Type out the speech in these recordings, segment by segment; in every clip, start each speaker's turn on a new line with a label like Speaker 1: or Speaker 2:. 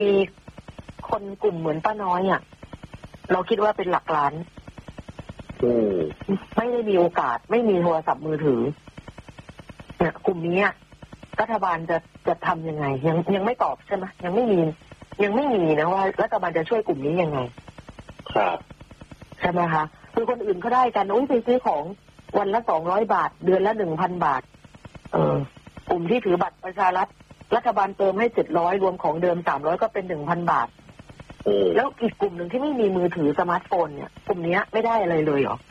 Speaker 1: มีคนกลุ่มเหมือนป้าน้อยอ่ะเราคิดว่าเป็นหลักล้านไม่ได้มีโอกาสไม่มีโทรศัพท์มือถือเนี่ยกลุ่มนี้รัฐบาลจะทำยังไงยังไม่ตอบใช่ไหมยังไม่มีนะว่ารัฐบาลจะช่วยกลุ่มนี้ยังไง
Speaker 2: ครับ
Speaker 1: ใช่ไหมคะคือคนอื่นเขาได้กันไปซื้อของวันละ200 บาทเดือนละ 1,000 บาทกลุ่มที่ถือบัตรประชารัฐบาลเติมให้700รวมของเดิม300ก็เป็น 1,000 บาทแล้วอีกกลุ่มหนึ่งที่ไม่มีมือถือสมาร์ทโฟนเนี่ยกลุ่มนี้ไม่ได้อะไรเลยเหรอ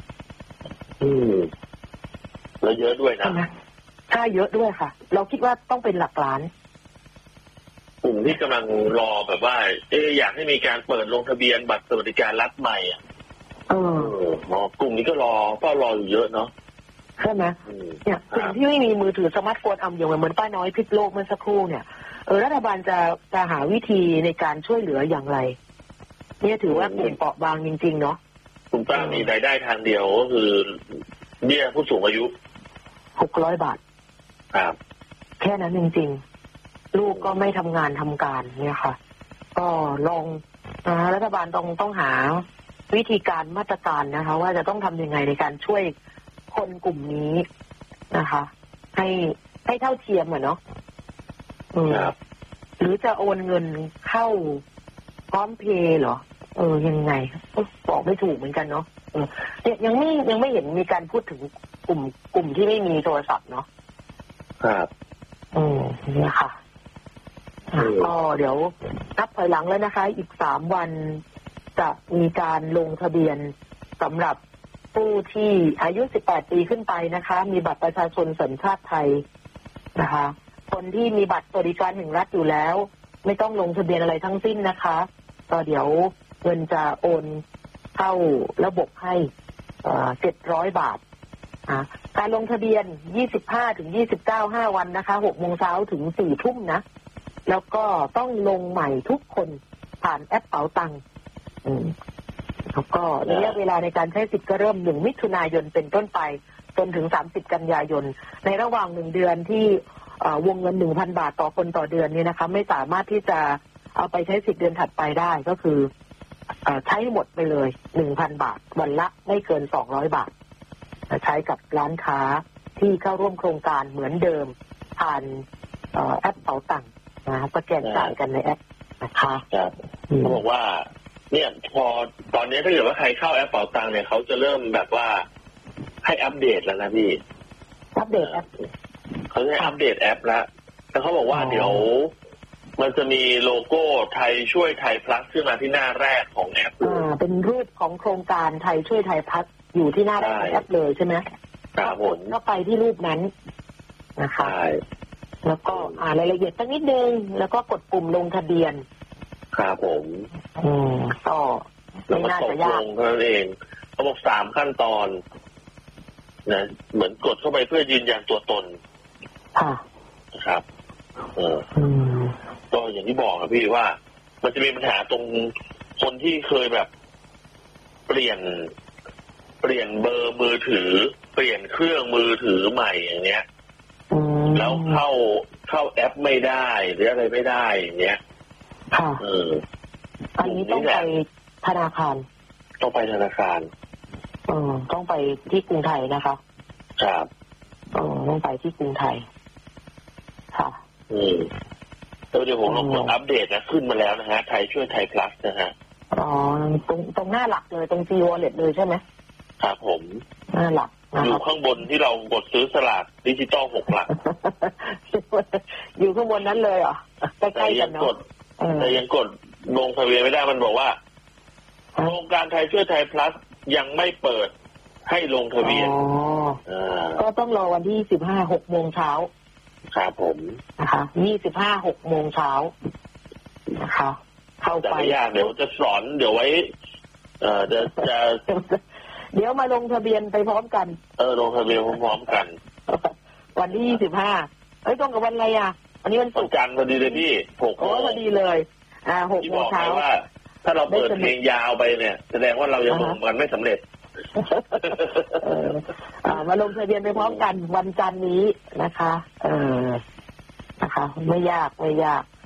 Speaker 2: แล้วเยอะด้วยนะ
Speaker 1: ใช่เยอะด้วยค่ะเราคิดว่าต้องเป็นหลักล้าน
Speaker 2: กลุ่มที่กำลังรอแบบว่าอยากให้มีการเปิดลงทะเบียนบัตรสวัสดิการรัฐใหม่กลุ่มนี้ก็รออยู่เยอะเนาะ
Speaker 1: ใช่ไหมเนี่ยกลุ่มที่ไม่มีมือถือสมาร์ทโฟนอย่างเหมือนป้าน้อยพิษโลกเมื่อสักครู่เนี่ยรัฐบาลจะหาวิธีในการช่วยเหลืออย่างไรเนี่ยถือว่ากลุ่มเปราะบางจริงๆเนาะ
Speaker 2: คุณป้ามีรายได้ทางเดียวก็คือเบี้ยผู้สูงอายุ
Speaker 1: 600 บาท
Speaker 2: ครับ
Speaker 1: แค่นั้นจริงๆลูกก็ไม่ทำงานทำการเนี่ยค่ะก็ลองรัฐบาลต้องหาวิธีการมาตรการนะคะว่าจะต้องทำยังไงในการช่วยคนกลุ่มนี้นะคะให้เท่าเทียมเนาะหรือจะโอนเงินเข้าพร้อมเพย์เหรอยังไงบอกไม่ถูกเหมือนกันเนาะยังไม่เห็นมีการพูดถึงกลุ่มที่ไม่มีโทรศัพท์เนาะ
Speaker 2: ครับ
Speaker 1: เนี่ยค่ะก็เดี๋ยวนับถอยหลังแล้วนะคะอีก3 วันจะมีการลงทะเบียนสำหรับผู้ที่อายุ18 ปีขึ้นไปนะคะมีบัตรประชาชนสัญชาติไทยนะคะคนที่มีบัตรสวัสดิการแห่งรัฐอยู่แล้วไม่ต้องลงทะเบียนอะไรทั้งสิ้นนะคะก็เดี๋ยวเงินจะโอนเข้าระบบให้700 บาทการลงทะเบียน25 ถึง 29 5 วันนะคะ 6 โมงเช้าถึง 4 ทุ่มนะแล้วก็ต้องลงใหม่ทุกคนผ่านแอปเป๋าตังค์แล้วก็ระยะเวลาในการใช้สิทธิ์ก็เริ่ม1 มิถุนายนเป็นต้นไปจนถึง30 กันยายนในระหว่าง1 เดือนที่วงเงิน 1,000 บาทต่อคนต่อเดือนนี่นะคะไม่สามารถที่จะเอาไปใช้สิทธิ์เดือนถัดไปได้ก็คือใช้หมดไปเลย 1,000 บาทวันละไม่เกิน200 บาทใช้กับร้านค้าที่เข้าร่วมโครงการเหมือนเดิมผ่านแอปเป๋าตังค์สแกนจ่ายกันในแอปนะคะ
Speaker 2: เขาบอกว่าเนี่ยพอตอนนี้ถ้าเกิดว่าใครเข้าแอปเป๋าตังค์เนี่ยเขาจะเริ่มแบบว่าให้อัปเดตแล้วนะพี่
Speaker 1: อัปเดตแอป
Speaker 2: เขาจะอัปเดตแอปแล้วแต่เขาบอกว่าเดี๋ยวมันจะมีโลโก้ไทยช่วยไทยพลัสขึ้นมาที่หน้าแรกของแอป
Speaker 1: เป็นรูปของโครงการไทยช่วยไทยพลัสอยู่ที่หน้าแรกของแอปเลยใช่ไหม
Speaker 2: ครับผม
Speaker 1: ก็ไปที่รูปนั้นนะคะแล้วก็รายละเอียดสักนิดนึงแล้วก็กดปุ่มลงทะเบียน
Speaker 2: ครับผม
Speaker 1: ก็
Speaker 2: ไม่น่าจะยากเท่านั้นเองเขาบอก3 ขั้นตอนนะเหมือนกดเข้าไปเพื่อยืนยันตัวตนนะครับก็อย่างที่บอกครับพี่ว่ามันจะมีปัญหาตรงคนที่เคยแบบเปลี่ยนเบอร์มือถือเปลี่ยนเครื่องมือถือใหม่อย่างเนี้ยแล้วเข้าแอปไม่ได้หรืออะไรไม่ได้อย่างเนี้ย
Speaker 1: อันนี้ต้องไปธนาคาร
Speaker 2: ต้องไป
Speaker 1: ที่กรุงไทยนะคะ
Speaker 2: ครับ
Speaker 1: ต้องไปที่กรุงไทยค่ะ
Speaker 2: เดี๋ยวผมลองกดอัปเดตนะขึ้นมาแล้วนะฮะไทยช่วยไทยพลัสนะฮะ
Speaker 1: ตรงหน้าหลักเลยตรง G-Wallet เลยใช่ไหม
Speaker 2: ครับผม
Speaker 1: หน้าหลัก
Speaker 2: อยู่ข้างบนที่เรากดซื้อสลากดิจิตอล6 หลัก
Speaker 1: อยู่ข้างบนนั้นเลยเหรอใกล้ๆกันเนาะ
Speaker 2: แต่ยังกดลงทะเบียนไม่ได้มันบอกว่าโครงการไทยช่วยไทยพลัสยังไม่เปิดให้ลงทะเบียน
Speaker 1: ก็ต้องรอวันที่15 6 โมงเช้า
Speaker 2: ครับผม
Speaker 1: นะคะ25 6 โมงเช้านะคะเข้าไป
Speaker 2: ไม่ยากเดี๋ยวจะสอนเดี๋ยวไว้เ
Speaker 1: ดี๋ยวมาลงทะเบียนไปพร้อมกัน
Speaker 2: ลงทะเบียนพร้อมกัน
Speaker 1: วันที่25ตรงกับวันอะไรวันนี้วันศุกร์
Speaker 2: จันทร์พอดีเลยพี่6 โมง
Speaker 1: พอดีเลย6 โมงเช้า
Speaker 2: ว่าถ้าเราเปิดเพลงยาวไปเนี่ยแสดงว่าเรายังลงกันไม่สำเร็จ
Speaker 1: มาลงทะเบียนไปพร้อมกันวันจันทร์นี้นะคะนะคะไม่ยาก